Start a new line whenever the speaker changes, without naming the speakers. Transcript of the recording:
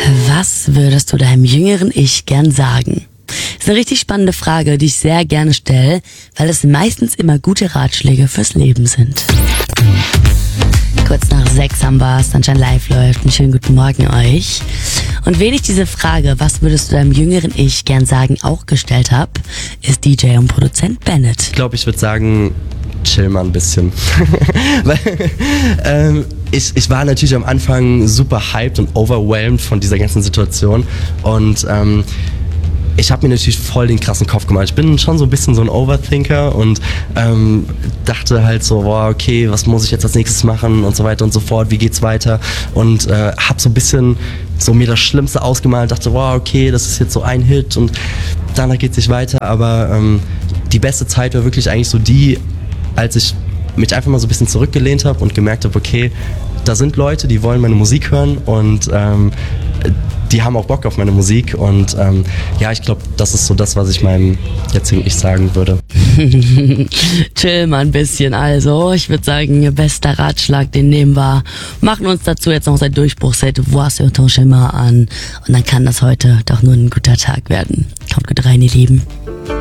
Was würdest du deinem jüngeren Ich gern sagen? Das ist eine richtig spannende Frage, die ich sehr gerne stelle, weil es meistens immer gute Ratschläge fürs Leben sind. Kurz nach 6 haben wir Sunshine Live läuft. Einen schönen guten Morgen euch. Und wen ich diese Frage, was würdest du deinem jüngeren Ich gern sagen, auch gestellt habe, ist DJ und Produzent Bennett.
Ich glaube, ich würde sagen, chill mal ein bisschen. Weil ich war natürlich am Anfang super hyped und overwhelmed von dieser ganzen Situation. Und ich habe mir natürlich voll den krassen Kopf gemacht. Ich bin schon so ein bisschen so ein Overthinker und dachte halt so, boah, okay, was muss ich jetzt als nächstes machen und so weiter und so fort, wie geht's weiter? Und habe so ein bisschen so mir das Schlimmste ausgemalt, dachte, wow, okay, das ist jetzt so ein Hit und danach geht's nicht weiter. Aber die beste Zeit war wirklich eigentlich so die, als ich mich einfach mal so ein bisschen zurückgelehnt habe und gemerkt habe, okay, da sind Leute, die wollen meine Musik hören und die haben auch Bock auf meine Musik und ja, ich glaube, das ist so das, was ich meinem jetzigen Ich sagen würde.
Chill mal ein bisschen, also. Ich würde sagen, bester Ratschlag, den nehmen wir. Machen uns dazu jetzt noch sein Durchbruchsset Vois sur ton chemin an und dann kann das heute doch nur ein guter Tag werden. Kommt gut rein, ihr Lieben.